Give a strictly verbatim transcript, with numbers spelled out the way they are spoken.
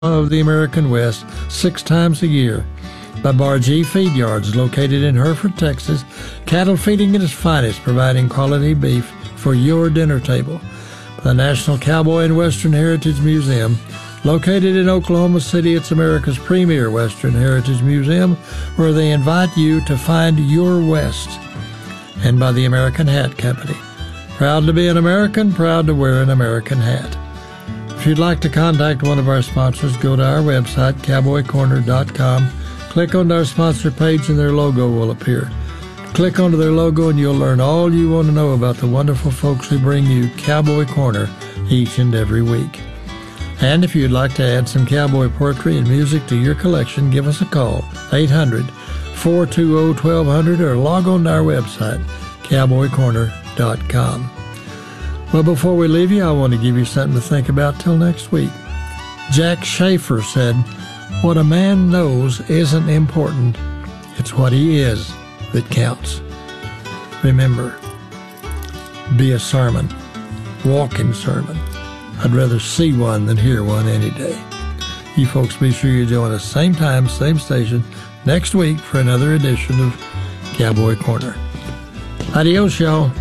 of the American West six times a year. By Bar G Feed Yards, located in Hereford, Texas, cattle feeding at its finest, providing quality beef for your dinner table. By the National Cowboy and Western Heritage Museum, located in Oklahoma City, it's America's premier Western Heritage Museum, where they invite you to find your West. And by the American Hat Company. Proud to be an American, proud to wear an American hat. If you'd like to contact one of our sponsors, go to our website, cowboy corner dot com. Click on our sponsor page and their logo will appear. Click onto their logo and you'll learn all you want to know about the wonderful folks who bring you Cowboy Corner each and every week. And if you'd like to add some cowboy poetry and music to your collection, give us a call, eight hundred, four two zero, twelve hundred, or log on to our website, cowboy corner dot com. Well, before we leave you, I want to give you something to think about till next week. Jack Schaefer said, "What a man knows isn't important. It's what he is that counts." Remember, be a sermon, walking sermon. I'd rather see one than hear one any day. You folks be sure you join us same time, same station, next week for another edition of Cowboy Corner. Adios, y'all.